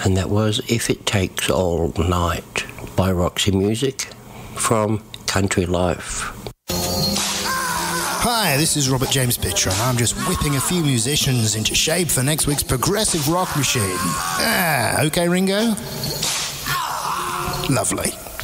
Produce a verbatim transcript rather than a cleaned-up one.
And that was If It Takes All Night by Roxy Music from Country Life. Hi, this is Robert James Pitcher, and I'm just whipping a few musicians into shape for next week's Progressive Rock Machine. Ah, okay, Ringo? Lovely.